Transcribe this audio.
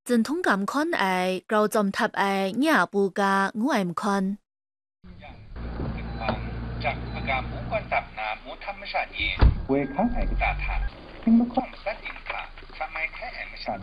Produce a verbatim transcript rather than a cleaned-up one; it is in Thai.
陣通咁看誒，เราจอมทับ誒เนี่ยปูกางูไอมคอนจากประการหมูกวนตับนาหมูธรรมชาติเองเวข้างไอตาถาซึ่งไม่ค่อยสัดอินทาสมัยแค่แอมชัน